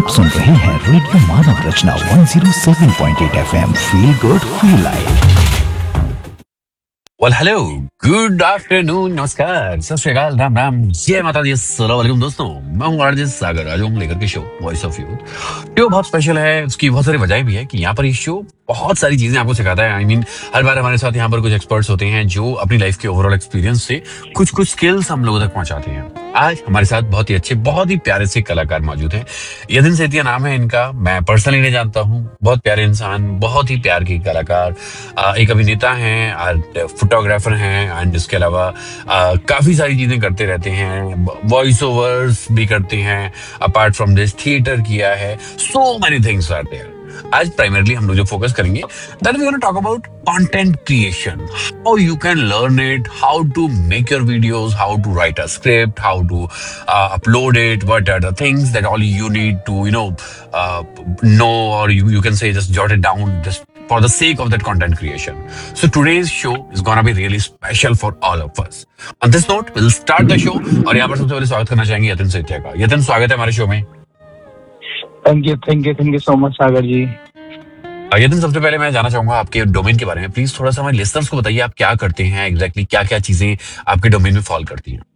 आप सुन रहे हैं रेडियो मानव रचना 107.8 FM। Feel good feel live. Well hello, good afternoon, नमस्कार, सत श्री अकाल, राम राम, जय माता दी, अस्सलाम वालेकुम दोस्तों। मैं हूँ आरजे सागर, आज हम लेकर के show voice of youth. Show बहुत स्पेशल है, उसकी बहुत सारी वजह भी है कि यहाँ पर ये शो बहुत सारी चीजें आपको सिखाता है। आई मीन हर बार हमारे साथ यहाँ पर कुछ एक्सपर्ट्स होते हैं जो अपनी लाइफ के ओवरऑल एक्सपीरियंस से कुछ कुछ स्किल्स हम लोगों तक पहुंचाते हैं। आज हमारे साथ बहुत ही अच्छे, बहुत ही प्यारे से कलाकार मौजूद हैं। यतिन सेतिया नाम है इनका, मैं पर्सनली नहीं जानता हूँ। बहुत प्यारे इंसान, बहुत ही प्यार के कलाकार, एक अभिनेता हैं, फोटोग्राफर हैं, एंड इसके अलावा काफी सारी चीजें करते रहते हैं। वॉइस ओवर्स भी करते हैं, अपार्ट फ्रॉम दिस थिएटर किया है, so many things are there. आज प्राइमरली हम लोग जो फोकस करेंगे, that we gonna talk about content creation, how you can learn it, how to make your videos, how to right a script, how to upload it, what are the things that all you need to know, or you can say just jot it down just for the sake of that content creation. So today's show is gonna be really special for all of us. On this note, we'll start the show। और यहाँ पर सबसे पहले स्वागत करना चाहेंगे यतिन सेतिया का। यतिन, स्वागत है हमारे शो में। थैंक यू सो मच सागर जी। यतिन, सबसे पहले मैं जानना चाहूंगा आपके डोमेन के बारे में। प्लीज थोड़ा सा हमारे लिसनर्स को बताइए, आप क्या करते हैं एग्जैक्टली, क्या क्या चीजें आपके डोमेन में फॉल करती हैं।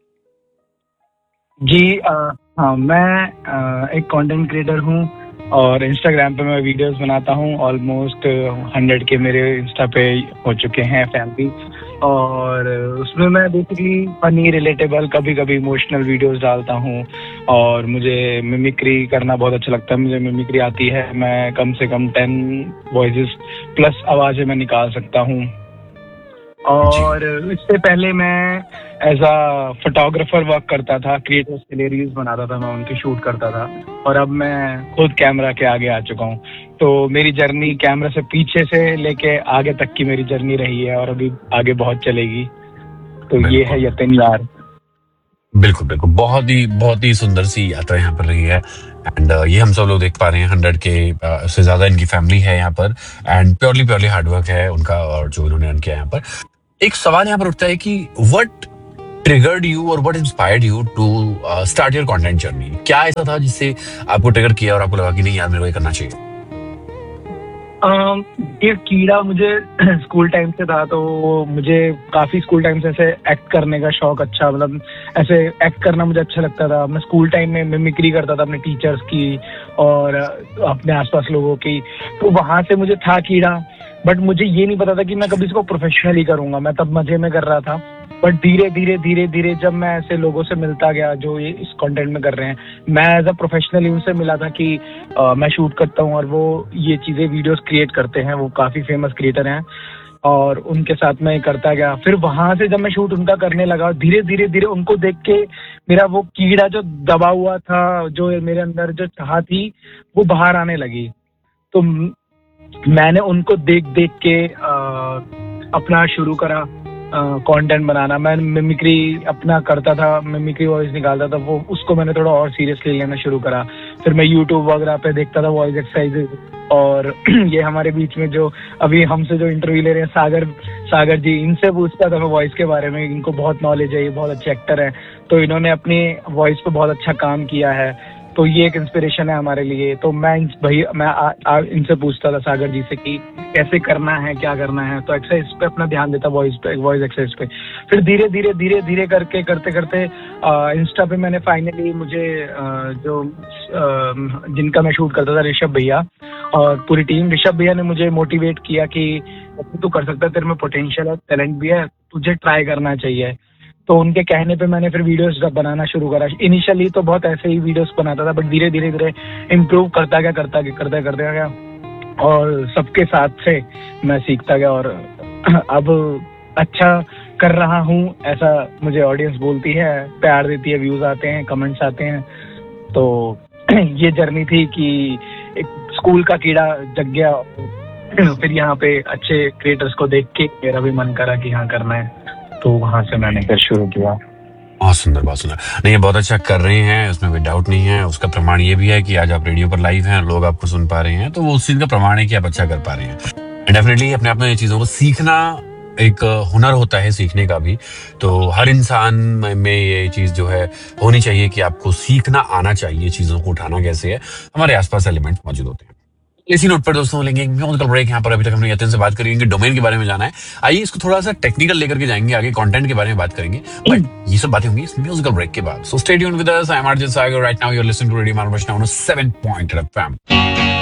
जी हाँ, मैं एक कंटेंट क्रिएटर हूँ और इंस्टाग्राम पे मैं वीडियोस बनाता हूँ। ऑलमोस्ट 100 के मेरे इंस्टा पे हो चुके हैं फैमिली, और उसमें मैं बेसिकली फनी, रिलेटेबल, कभी कभी इमोशनल वीडियोस डालता हूँ। और मुझे मिमिक्री करना बहुत अच्छा लगता है। मुझे मिमिक्री आती है, मैं कम से कम 10 वॉइसेस प्लस आवाजें मैं निकाल सकता हूँ। और इससे पहले मैं एज अ फोटोग्राफर वर्क करता था, क्रिएटर्स के लिए रील्स बनाता था, मैं उनकी शूट करता था। और अब मैं खुद कैमरा के आगे आ चुका हूँ। तो मेरी जर्नी कैमरा से पीछे से लेके आगे तक की मेरी जर्नी रही है, और अभी आगे बहुत चलेगी। तो ये है यतिन यार। बिल्कुल बिल्कुल, बहुत ही सुंदर सी यात्रा यहाँ पर रही है। एंड ये हम सब लोग देख पा रहे हैं। 100 के से ज्यादा इनकी फैमिली है यहाँ पर, एंड प्योरली हार्डवर्क है उनका, और जो उन्होंने अर्न किया यहाँ पर। एक सवाल यहाँ पर उठता है कि व्हाट ट्रिगर्ड यू और what inspired you to start your content journey. क्या ऐसा था जिससे आपको ट्रिगर किया और आपको लगा कि नहीं यार, मेरे को ये करना चाहिए? ये कीड़ा मुझे स्कूल टाइम से था। तो मुझे काफी स्कूल टाइम से ऐसे एक्ट करने का शौक, अच्छा मतलब ऐसे एक्ट करना मुझे अच्छा लगता था। मैं स्कूल टाइम में मिमिक्री करता था अपने टीचर्स की और अपने आसपास लोगों की। तो वहां से मुझे था कीड़ा, बट मुझे ये नहीं पता था कि मैं कभी इसको प्रोफेशनली करूंगा। मैं तब मजे में कर रहा था। बट धीरे धीरे जब मैं ऐसे लोगों से मिलता गया जो ये इस कंटेंट में कर रहे हैं, मैं एज अ प्रोफेशनली उनसे मिला था कि मैं शूट करता हूँ और वो ये चीजें वीडियोस क्रिएट करते हैं। वो काफी फेमस क्रिएटर हैं और उनके साथ मैं करता गया। फिर वहां से जब मैं शूट उनका करने लगा, धीरे धीरे उनको देख के मेरा वो कीड़ा जो दबा हुआ था, जो मेरे अंदर जो चाह थी, वो बाहर आने लगी। तो मैंने उनको देख देख के अपना शुरू करा कंटेंट बनाना। मैं मिमिक्री अपना करता था, मिमिक्री वॉइस निकालता था, वो उसको मैंने थोड़ा और सीरियसली लेना शुरू करा। फिर मैं यूट्यूब वगैरह पे देखता था वॉइस एक्सरसाइजेज। और ये हमारे बीच में जो अभी हमसे जो इंटरव्यू ले रहे हैं सागर जी, इनसे पूछता था मैं वॉइस के बारे में। इनको बहुत नॉलेज है, ये बहुत अच्छे एक्टर हैं। तो इन्होंने अपनी वॉइस पे बहुत अच्छा काम किया है। तो ये एक इंस्पिरेशन है हमारे लिए। तो मैं इनसे पूछता था सागर जी से कि कैसे करना है, क्या करना है। तो एक्सरसाइज पे अपना ध्यान देता, वॉइस एक्सरसाइज पे। फिर धीरे करते इंस्टा पे मैंने फाइनली मुझे जिनका मैं शूट करता था, ऋषभ भैया और पूरी टीम, ऋषभ भैया ने मुझे मोटिवेट किया कि तू कर सकता है, तेरे में पोटेंशियल है, टैलेंट भी है, तुझे ट्राई करना चाहिए। तो उनके कहने पे मैंने फिर वीडियोस बनाना शुरू करा। इनिशियली तो बहुत ऐसे ही वीडियोस बनाता था, बट धीरे इम्प्रूव करता गया और सबके साथ से मैं सीखता गया और अब अच्छा कर रहा हूँ, ऐसा मुझे ऑडियंस बोलती है, प्यार देती है, व्यूज आते हैं, कमेंट्स आते हैं। तो ये जर्नी थी कि एक स्कूल का कीड़ा जग गया। फिर यहाँ पे अच्छे क्रिएटर्स को देख के मेरा भी मन करा कि हाँ करना है, तो वहां से मैंने फिर शुरू किया। बहुत सुंदर, बहुत सुंदर। नहीं, ये बहुत अच्छा कर रहे हैं, उसमें कोई डाउट नहीं है। उसका प्रमाण ये भी है कि आज आप रेडियो पर लाइव हैं, लोग आपको सुन पा रहे हैं, तो वो उस चीज का प्रमाण है कि आप अच्छा कर पा रहे हैं। डेफिनेटली अपने आप में ये चीजों को सीखना एक हुनर होता है सीखने का भी। तो हर इंसान में ये चीज जो है होनी चाहिए कि आपको सीखना आना चाहिए, चीजों को उठाना कैसे है। हमारे आसपास एलिमेंट मौजूद होते हैं। इसी नोट पर दोस्तों लेंगे एक म्यूजिकल ब्रेक। यहाँ पर अभी तक हमने यतिन से बात करी, इनके डोमेन के बारे में जाना है। आइए इसको थोड़ा सा टेक्निकल लेकर के जाएंगे, आगे कंटेंट के बारे में बात करेंगे, बट ये सब बातें होंगी इस म्यूजिकल ब्रेक के बाद। So stay tuned with us, I am RJ Sagar. Right now you are listening to radio मानवशना 7.8 FM।